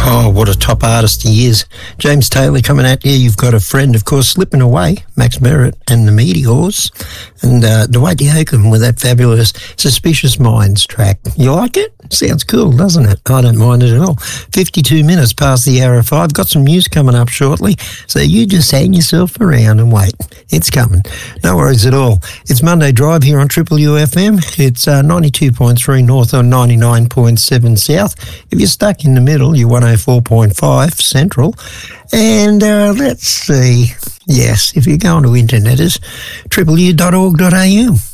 Oh, what a top artist he is. James Taylor coming at you. You've got a friend, of course, slipping away, Max Merritt and the Meteors. And Dwight Yoakam with that fabulous Suspicious Minds track. You like it? Sounds cool, doesn't it? I don't mind it at all. 52 minutes past the hour of 5. Got some news coming up shortly, so you just hang yourself around and wait. It's coming. No worries at all. It's Monday Drive here on Triple UFM. It's 92.3 north or 99.7 south. If you're stuck in the middle, you're 104.5 central. And let's see. Yes, if you're going to interneters, tripleu.org.au.